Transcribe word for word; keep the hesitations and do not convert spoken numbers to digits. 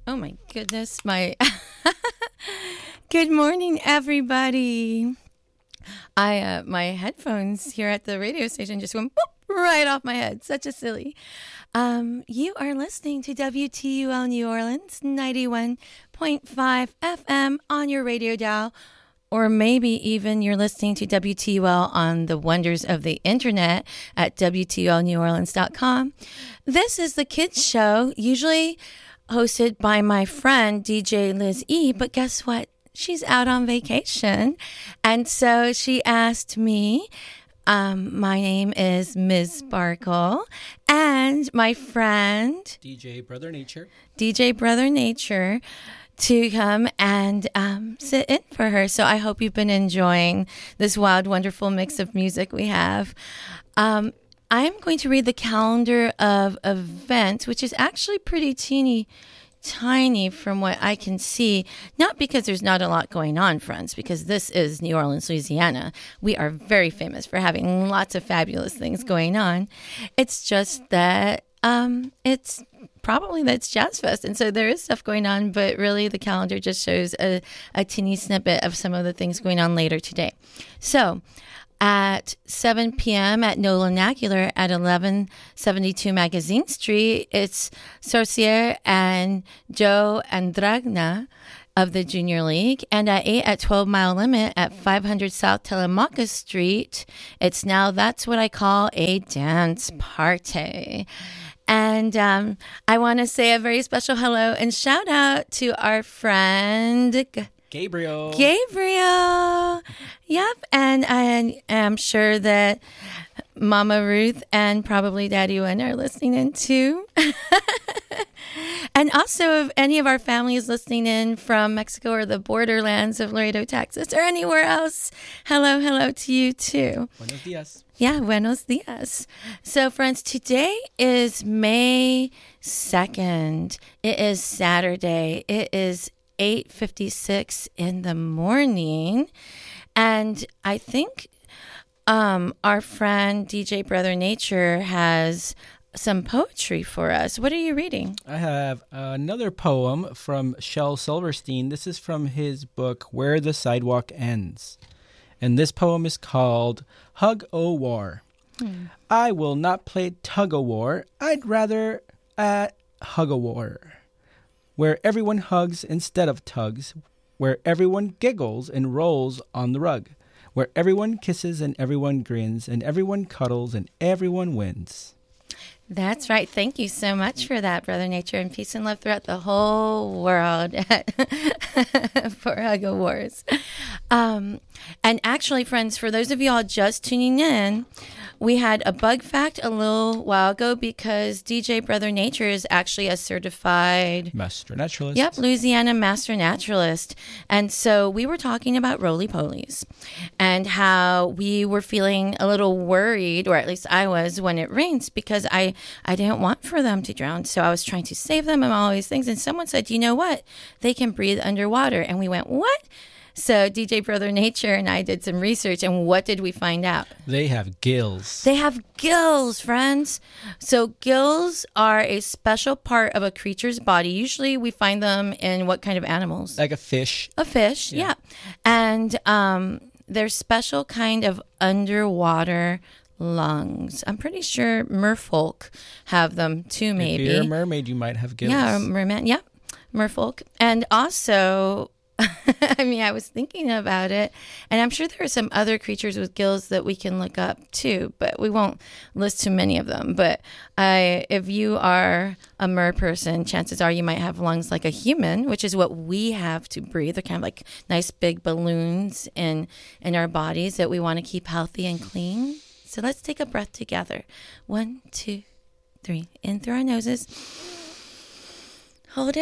Oh my goodness, my good morning, everybody. I uh, my headphones here at the radio station just went boop, right off my head. Such a silly. Um, you are listening to W T U L New Orleans ninety-one point five F M on your radio dial, or maybe even you're listening to W T U L on the wonders of the internet at W T U L New Orleans dot com. This is the kids show, usually hosted by my friend D J Liz E, but guess what? She's out on vacation. And so she asked me, um, my name is Miz Sparkle, and my friend D J Brother Nature. D J Brother Nature to come and um, sit in for her. So I hope you've been enjoying this wild, wonderful mix of music we have. Um, I'm going to read the calendar of events, which is actually pretty teeny tiny from what I can see. Not because there's not a lot going on, friends, because this is New Orleans, Louisiana. We are very famous for having lots of fabulous things going on. It's just that um, it's probably that's Jazz Fest. And so there is stuff going on, but really the calendar just shows a, a teeny snippet of some of the things going on later today. So at seven p.m. at Nolan Nacular at eleven seventy-two Magazine Street, it's Sorcier and Joe Andragna of the Junior League. And at eight at twelve Mile Limit at five hundred South Telemaca Street, it's now That's What I Call a Dance Party. And um, I want to say a very special hello and shout out to our friend Gabriel. Gabriel. Yep. And I am sure that Mama Ruth and probably Daddy Wen are listening in too. And also, if any of our family is listening in from Mexico or the borderlands of Laredo, Texas, or anywhere else, hello, hello to you too. Buenos dias. Yeah, buenos dias. So, friends, today is May second. It is Saturday. It is eight fifty-six in the morning. And I think um, our friend D J Brother Nature has some poetry for us. What are you reading? I have another poem from Shel Silverstein. This is from his book, Where the Sidewalk Ends. And this poem is called Hug O War. Hmm. I will not play tug o' war. I'd rather uh, hug a war. Where everyone hugs instead of tugs. Where everyone giggles and rolls on the rug. Where everyone kisses and everyone grins. And everyone cuddles and everyone wins. That's right. Thank you so much for that, Brother Nature, and peace and love throughout the whole world for Hug Wars. Um, and actually, friends, for those of you all just tuning in, we had a bug fact a little while ago because D J Brother Nature is actually a certified Master Naturalist. Yep, Louisiana Master Naturalist. And so we were talking about roly-polies and how we were feeling a little worried, or at least I was, when it rains because I, I didn't want for them to drown. So I was trying to save them and all these things. And someone said, you know what? They can breathe underwater. And we went, what? So D J Brother Nature and I did some research, and what did we find out? They have gills. They have gills, friends. So gills are a special part of a creature's body. Usually we find them in what kind of animals? Like a fish. A fish, yeah. yeah. And um, they're special kind of underwater lungs. I'm pretty sure merfolk have them too, maybe. If you're a mermaid, you might have gills. Yeah, merman, yeah, merfolk. And also, I mean, I was thinking about it, and I'm sure there are some other creatures with gills that we can look up too, but we won't list too many of them. But I, if you are a mer person, chances are you might have lungs like a human, which is what we have to breathe. They're kind of like nice big balloons in, in our bodies that we want to keep healthy and clean. So let's take a breath together. One, two, three. In through our noses. Hold it.